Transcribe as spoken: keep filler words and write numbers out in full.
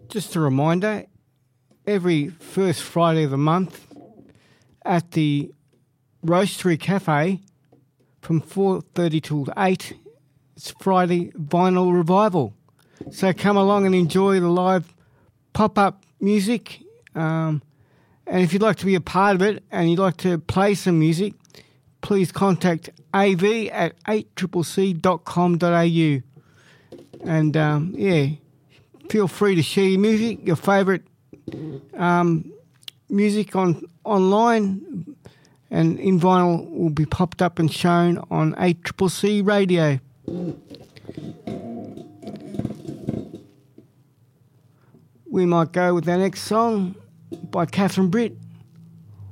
just a reminder, every first Friday of the month at the Roastery Cafe from four thirty till eight, it's Friday Vinyl Revival. So come along and enjoy the live pop-up music. Um, and if you'd like to be a part of it and you'd like to play some music, please contact A V at eight c c c dot com dot a u. And, um, yeah, feel free to share your music, your favourite um, music on online, and in vinyl will be popped up and shown on eight C C C Radio. We might go with our next song by Catherine Britt.